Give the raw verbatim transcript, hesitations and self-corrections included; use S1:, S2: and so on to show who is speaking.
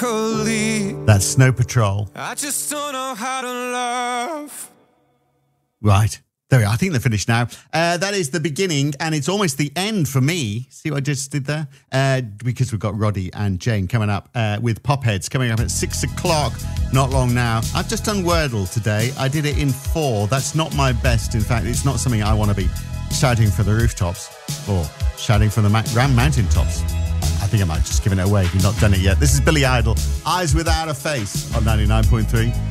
S1: melancholy.
S2: That's Snow Patrol.
S1: I just don't know how to love.
S2: Right. There we are. I think they're finished now. Uh, that is the beginning, and it's almost the end for me. See what I just did there? Uh, because we've got Roddy and Jane coming up uh, with Popheads coming up at six o'clock. Not long now. I've just done Wordle today. I did it in four. That's not my best. In fact, it's not something I want to be shouting from the rooftops or shouting from the Ma- Grand Mountain tops. I think I might have just given it away if you've not done it yet. This is Billy Idol, Eyes Without a Face on ninety-nine point three